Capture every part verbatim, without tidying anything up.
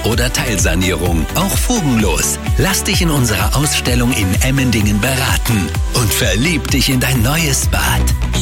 oder Teilsanierung, auch fugenlos. Lass dich in unserer Ausstellung in Emmendingen beraten und verlieb dich in dein neues Bad.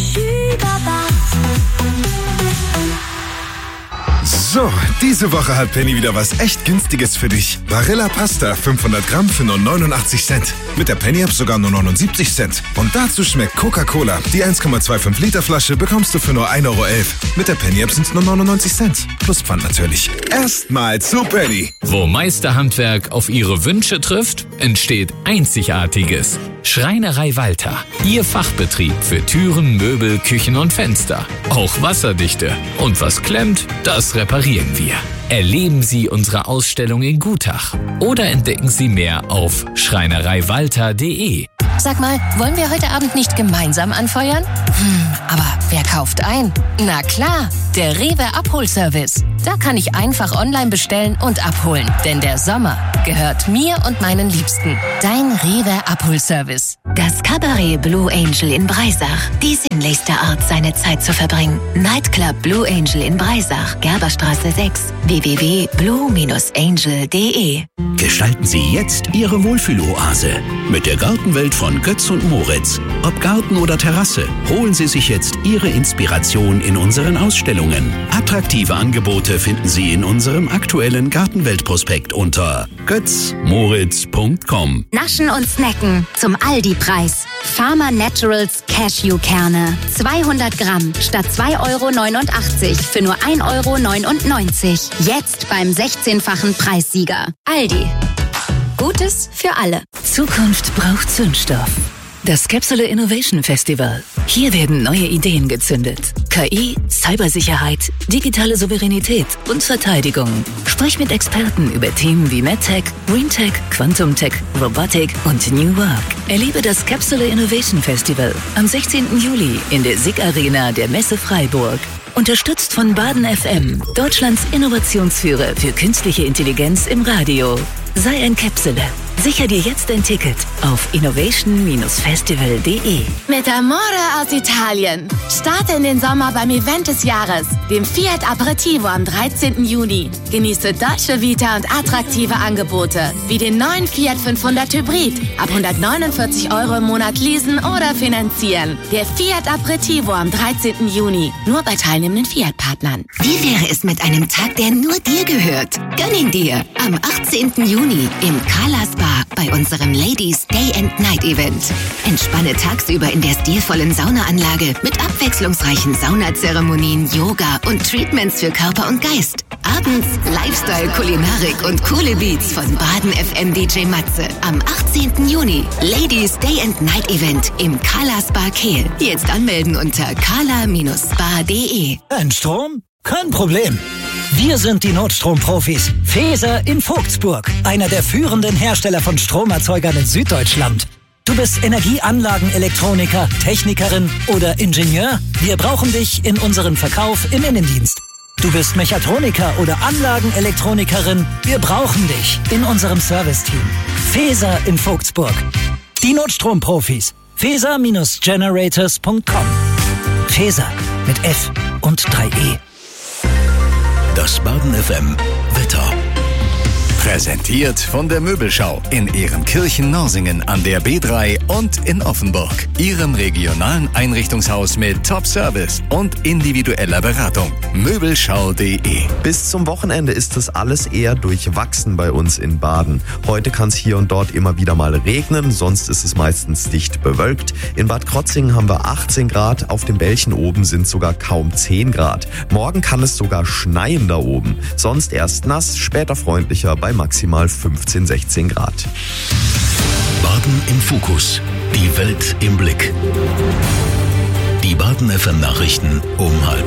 So, diese Woche hat Penny wieder was echt Günstiges für dich. Barilla Pasta, fünfhundert Gramm für nur neunundachtzig Cent. Mit der Penny-App sogar nur neunundsiebzig Cent. Und dazu schmeckt Coca-Cola. Die eins Komma fünfundzwanzig Liter Flasche bekommst du für nur ein Euro elf. Mit der Penny-App sind es nur neunundneunzig Cent. Plus Pfand natürlich. Erstmal zu Penny. Wo Meisterhandwerk auf Ihre Wünsche trifft, entsteht Einzigartiges. Schreinerei Walter. Ihr Fachbetrieb für Türen, Möbel, Küchen und Fenster. Auch wasserdichte. Und was klemmt, das reparieren wir. Erleben Sie unsere Ausstellung in Gutach oder entdecken Sie mehr auf schreinerei walter punkt de. Sag mal, wollen wir heute Abend nicht gemeinsam anfeuern? Hm, aber wer kauft ein? Na klar, der Rewe Abholservice. Da kann ich einfach online bestellen und abholen. Denn der Sommer gehört mir und meinen Liebsten. Dein Rewe Abholservice. Das Cabaret Blue Angel in Breisach. Die sinnlichste Art, seine Zeit zu verbringen. Nightclub Blue Angel in Breisach. Gerberstraße sechs. w w w punkt blue angel punkt de. Gestalten Sie jetzt Ihre Wohlfühloase mit der Gartenwelt von Götz und Moritz. Ob Garten oder Terrasse, holen Sie sich jetzt Ihre Inspiration in unseren Ausstellungen. Attraktive Angebote finden Sie in unserem aktuellen Gartenweltprospekt unter götz moritz punkt com. Naschen und snacken zum Aldi-Preis. Farmer Naturals Cashewkerne. zweihundert Gramm statt zwei Euro neunundachtzig für nur ein Euro neunundneunzig. Jetzt beim sechzehnfachen Preissieger. Aldi. Gutes für alle. Zukunft braucht Zündstoff. Das Capsule Innovation Festival. Hier werden neue Ideen gezündet. K I, Cybersicherheit, digitale Souveränität und Verteidigung. Sprich mit Experten über Themen wie MedTech, GreenTech, Quantum-Tech, Robotik und New Work. Erlebe das Capsule Innovation Festival am sechzehnten Juli in der S I G Arena der Messe Freiburg. Unterstützt von Baden F M, Deutschlands Innovationsführer für künstliche Intelligenz im Radio. Sei ein Capsule. Sicher dir jetzt ein Ticket auf innovation Festival punkt de. Mit Amore aus Italien. Starte in den Sommer beim Event des Jahres, dem Fiat Aperitivo am dreizehnten Juni. Genieße Dolce Vita und attraktive Angebote, wie den neuen Fiat fünfhundert Hybrid. Ab hundertneunundvierzig Euro im Monat leasen oder finanzieren. Der Fiat Aperitivo am dreizehnten Juni. Nur bei teilnehmenden Fiat-Partnern. Wie wäre es mit einem Tag, der nur dir gehört? Gönn ihn dir am achtzehnten Juni im Kala Spa bei unserem Ladies Day and Night Event. Entspanne tagsüber in der stilvollen Saunaanlage mit abwechslungsreichen Saunazeremonien, Yoga und Treatments für Körper und Geist. Abends Lifestyle, Kulinarik und coole Beats von Baden F M D J Matze. Am achtzehnten Juni Ladies Day and Night Event im Kala Spa Kehl. Jetzt anmelden unter kala Spa punkt de. Ein Strom? Kein Problem. Wir sind die Notstromprofis. Feser in Vogtsburg, einer der führenden Hersteller von Stromerzeugern in Süddeutschland. Du bist Energieanlagen-Elektroniker, Technikerin oder Ingenieur? Wir brauchen dich in unserem Verkauf im Innendienst. Du bist Mechatroniker oder Anlagenelektronikerin? Wir brauchen dich in unserem Serviceteam. Feser in Vogtsburg. Die Notstromprofis. feser Generators punkt com. Feser mit F und drei E. Das Baden F M Wetter. Präsentiert von der Möbelschau in Ehrenkirchen-Norsingen an der B drei und in Offenburg. Ihrem regionalen Einrichtungshaus mit Top-Service und individueller Beratung. Möbelschau punkt de. Bis zum Wochenende ist es alles eher durchwachsen bei uns in Baden. Heute kann es hier und dort immer wieder mal regnen, sonst ist es meistens dicht bewölkt. In Bad Krotzingen haben wir achtzehn Grad, auf dem Bällchen oben sind sogar kaum zehn Grad. Morgen kann es sogar schneien da oben. Sonst erst nass, später freundlicher bei maximal fünfzehn, sechzehn Grad. Baden im Fokus. Die Welt im Blick. Die Baden F M Nachrichten um halb.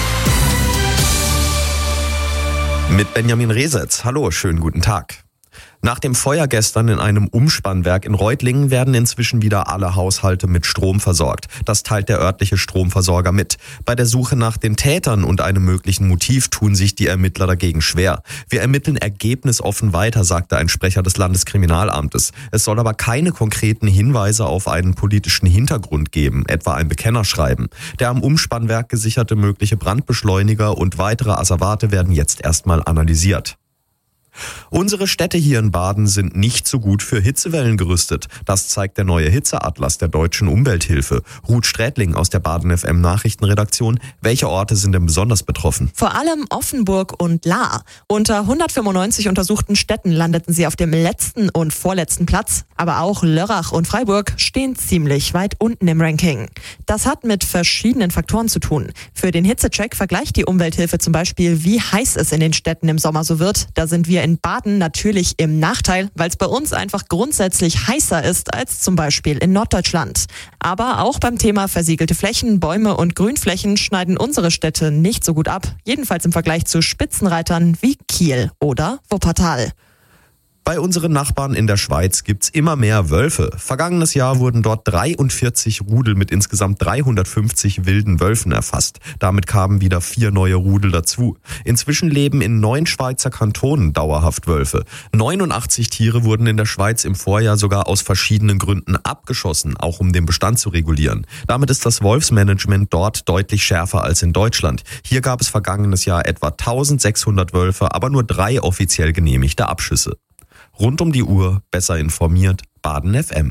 Mit Benjamin Resetz. Hallo, schönen guten Tag. Nach dem Feuer gestern in einem Umspannwerk in Reutlingen werden inzwischen wieder alle Haushalte mit Strom versorgt. Das teilt der örtliche Stromversorger mit. Bei der Suche nach den Tätern und einem möglichen Motiv tun sich die Ermittler dagegen schwer. Wir ermitteln ergebnisoffen weiter, sagte ein Sprecher des Landeskriminalamtes. Es soll aber keine konkreten Hinweise auf einen politischen Hintergrund geben, etwa ein Bekennerschreiben. Der am Umspannwerk gesicherte mögliche Brandbeschleuniger und weitere Asservate werden jetzt erstmal analysiert. Unsere Städte hier in Baden sind nicht so gut für Hitzewellen gerüstet. Das zeigt der neue Hitzeatlas der Deutschen Umwelthilfe. Ruth Strätling aus der Baden F M Nachrichtenredaktion. Welche Orte sind denn besonders betroffen? Vor allem Offenburg und Lahr. Unter hundertfünfundneunzig untersuchten Städten landeten sie auf dem letzten und vorletzten Platz. Aber auch Lörrach und Freiburg stehen ziemlich weit unten im Ranking. Das hat mit verschiedenen Faktoren zu tun. Für den Hitzecheck vergleicht die Umwelthilfe zum Beispiel, wie heiß es in den Städten im Sommer so wird. Da sind wir in Baden natürlich im Nachteil, weil es bei uns einfach grundsätzlich heißer ist als zum Beispiel in Norddeutschland. Aber auch beim Thema versiegelte Flächen, Bäume und Grünflächen schneiden unsere Städte nicht so gut ab. Jedenfalls im Vergleich zu Spitzenreitern wie Kiel oder Wuppertal. Bei unseren Nachbarn in der Schweiz gibt's immer mehr Wölfe. Vergangenes Jahr wurden dort dreiundvierzig Rudel mit insgesamt dreihundertfünfzig wilden Wölfen erfasst. Damit kamen wieder vier neue Rudel dazu. Inzwischen leben in neun Schweizer Kantonen dauerhaft Wölfe. neunundachtzig Tiere wurden in der Schweiz im Vorjahr sogar aus verschiedenen Gründen abgeschossen, auch um den Bestand zu regulieren. Damit ist das Wolfsmanagement dort deutlich schärfer als in Deutschland. Hier gab es vergangenes Jahr etwa eintausendsechshundert Wölfe, aber nur drei offiziell genehmigte Abschüsse. Rund um die Uhr, besser informiert, Baden F M.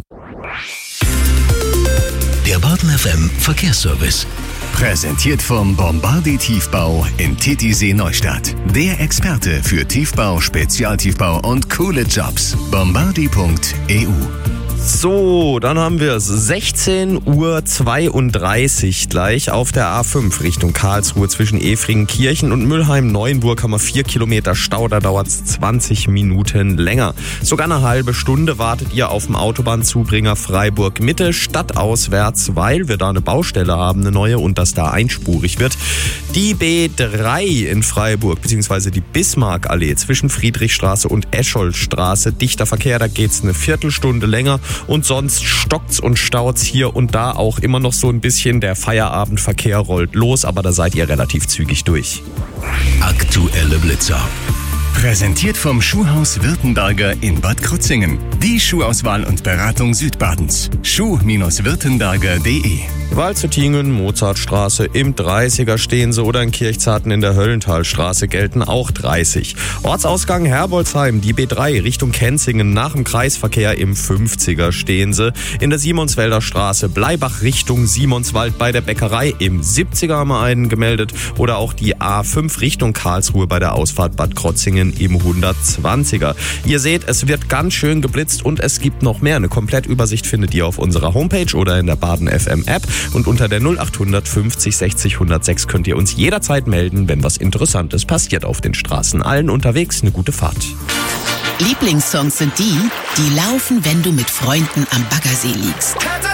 Der Baden F M Verkehrsservice. Präsentiert vom Bombardier Tiefbau in Titisee Neustadt. Der Experte für Tiefbau, Spezialtiefbau und coole Jobs. bombardier punkt e u. So, dann haben wir es. sechzehn Uhr zweiunddreißig gleich auf der A fünf Richtung Karlsruhe zwischen Efringen-Kirchen und Mülheim-Neuenburg haben wir vier Kilometer Stau, da dauert es zwanzig Minuten länger. Sogar eine halbe Stunde wartet ihr auf dem Autobahnzubringer Freiburg-Mitte stadtauswärts, weil wir da eine Baustelle haben, eine neue, und das da einspurig wird. Die B drei in Freiburg, beziehungsweise die Bismarckallee zwischen Friedrichstraße und Escholstraße, dichter Verkehr, da geht's eine Viertelstunde länger. Und sonst stockt's und staut's hier und da auch immer noch so ein bisschen. Der Feierabendverkehr rollt los, aber da seid ihr relativ zügig durch. Aktuelle Blitzer. Präsentiert vom Schuhhaus Württemberger in Bad Krozingen. Die Schuhauswahl und Beratung Südbadens. schuh württemberger punkt de. Waldzuttingen, Mozartstraße, im dreißiger stehen sie, oder in Kirchzarten in der Höllentalstraße gelten auch dreißig. Ortsausgang Herbolzheim, die B drei Richtung Kenzingen, nach dem Kreisverkehr im fünfziger stehen sie. In der Simonswälder Straße, Bleibach Richtung Simonswald bei der Bäckerei, im siebziger haben wir einen gemeldet. Oder auch die A fünf Richtung Karlsruhe bei der Ausfahrt Bad Krozingen im hundertzwanziger. Ihr seht, es wird ganz schön geblitzt und es gibt noch mehr. Eine Komplettübersicht findet ihr auf unserer Homepage oder in der Baden F M App. Und unter der null acht hundert fünfzig sechzig hundertsechs könnt ihr uns jederzeit melden, wenn was Interessantes passiert auf den Straßen. Allen unterwegs eine gute Fahrt. Lieblingssongs sind die, die laufen, wenn du mit Freunden am Baggersee liegst.